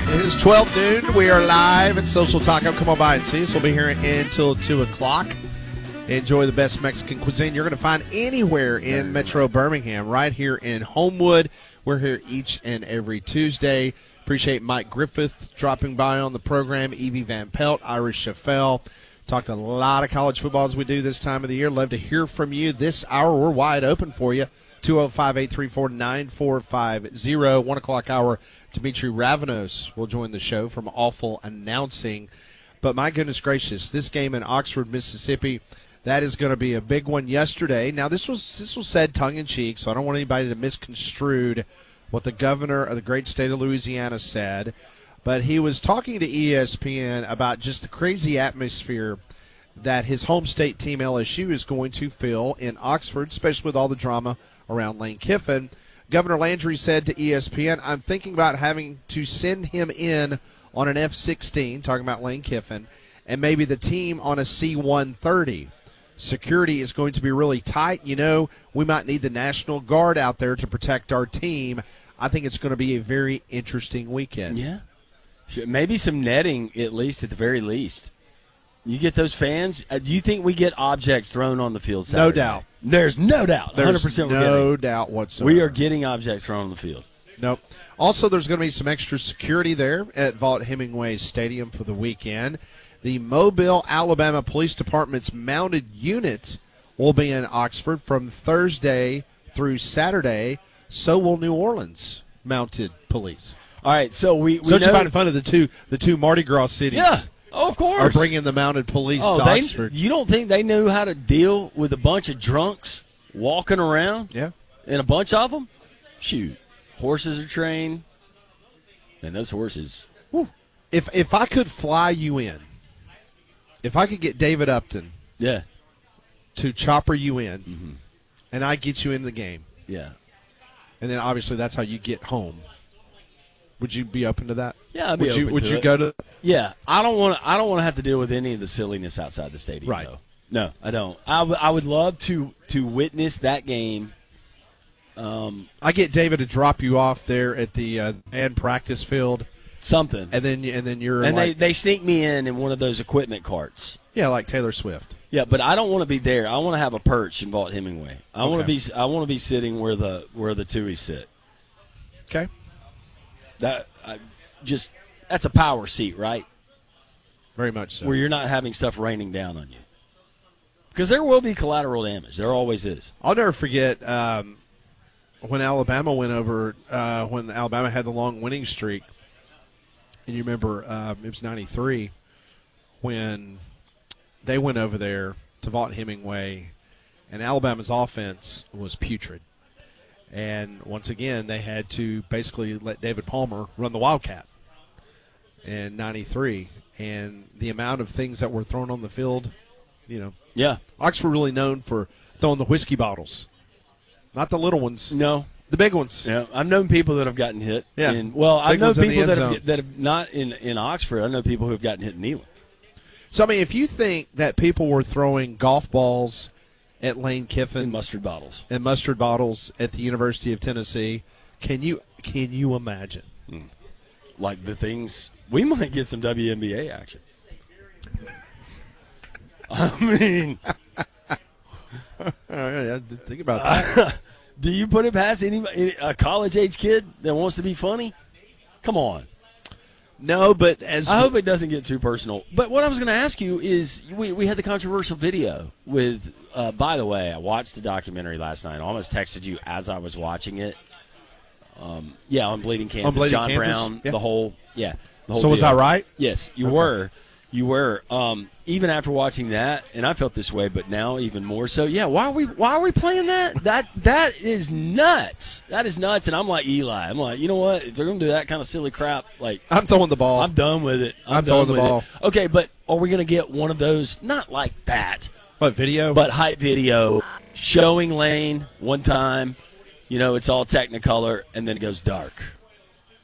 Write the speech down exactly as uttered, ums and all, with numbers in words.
It is twelve noon. We are live at Social Taco. Come on by and see us. We'll be here until two o'clock. Enjoy the best Mexican cuisine you're going to find anywhere in Metro Birmingham, right here in Homewood. We're here each and every Tuesday. Appreciate Mike Griffith dropping by on the program, Evie Van Pelt, Irish Chaffel. Talked a lot of college football as we do this time of the year. Love to hear from you. This hour, we're wide open for you. two oh five, eight three four, nine four five oh. One o'clock hour, Dimitri Ravanos will join the show from Awful Announcing. But my goodness gracious, this game in Oxford, Mississippi, that is going to be a big one yesterday. Now, this was this was said tongue-in-cheek, so I don't want anybody to misconstrue what the governor of the great state of Louisiana said. But he was talking to E S P N about just the crazy atmosphere that his home state team, L S U, is going to feel in Oxford, especially with all the drama around Lane Kiffin. Governor Landry said to E S P N, I'm thinking about having to send him in on an F sixteen, talking about Lane Kiffin, and maybe the team on a C one thirty. Security is going to be really tight. You know, we might need the National Guard out there to protect our team. I think it's going to be a very interesting weekend. Yeah. Maybe some netting, at least, at the very least. You get those fans. Uh, do you think we get objects thrown on the field Saturday? No doubt. There's no doubt. There's one hundred percent we're no getting. doubt whatsoever. We are getting objects thrown on the field. Nope. Also, there's going to be some extra security there at Vaught Hemingway Stadium for the weekend. The Mobile, Alabama Police Department's mounted unit will be in Oxford from Thursday through Saturday. So will New Orleans mounted police. All right, so we, we so know. it's kind of fun of the two the two Mardi Gras cities. Yeah, oh, of course. Are bringing the mounted police oh, to they, Oxford. You don't think they knew how to deal with a bunch of drunks walking around? Yeah. And a bunch of them? Shoot. Horses are trained. And those horses. Whew. If if I could fly you in, if I could get David Upton yeah. to chopper you in, mm-hmm. and I get you in the game, yeah, and then obviously that's how you get home, would you be open to that? Yeah, I'd be would open you, Would to you it. go to Yeah, I don't want to I don't want to have to deal with any of the silliness outside the stadium, right. though. No, I don't. I, w- I would love to, to witness that game. Um, I get David to drop you off there at the uh, and practice field. Something. And then and then you're And like, they, they sneak me in in one of those equipment carts. yeah, like Taylor Swift. Yeah, but I don't want to be there. I want to have a perch in Vaught Hemingway. I Okay. want to be I want to be sitting where the where the Tuohys sit. Okay. That I, just that's a power seat, right? Very much so. Where you're not having stuff raining down on you. Because there will be collateral damage. There always is. I'll never forget um, when Alabama went over, uh, when Alabama had the long winning streak. And you remember um, it was ninety-three when they went over there to Vaught Hemingway, and Alabama's offense was putrid. And once again, they had to basically let David Palmer run the Wildcat in ninety-three. And the amount of things that were thrown on the field, you know. Yeah. Oxford really known for throwing the whiskey bottles. Not the little ones. No. The big ones. Yeah, I've known people that have gotten hit. Yeah. In, well, I've Big known ones in the people end that zone. have, that have not in, in Oxford. I know people who have gotten hit in Neyland. So, I mean, if you think that people were throwing golf balls at Lane Kiffin In mustard bottles. and mustard bottles at the University of Tennessee, can you can you imagine? Mm. Like the things, we might get some W N B A action. I mean, Oh, yeah, think about that. do you put it past any, any a college-age kid that wants to be funny? Come on. No, but as I hope it doesn't get too personal. But what I was going to ask you is, we, we had the controversial video with, uh, by the way, I watched the documentary last night. I almost texted you as I was watching it. Um, yeah, on Bleeding Kansas, Bleeding John Kansas? Brown, Yeah. the whole, yeah. The whole so was deal. I right? Yes, you Okay. were. You were. Um, even after watching that, and I felt this way, but now even more so. Yeah, why are we why are we playing that? That that is nuts. That is nuts. And I'm like Eli. I'm like, you know what? If they're gonna do that kind of silly crap, like I'm throwing the ball. I'm done with it. I'm, I'm done throwing the with ball. It. Okay, but are we gonna get one of those? Not like that, what, video? but hype video showing Lane one time. You know, it's all Technicolor, and then it goes dark.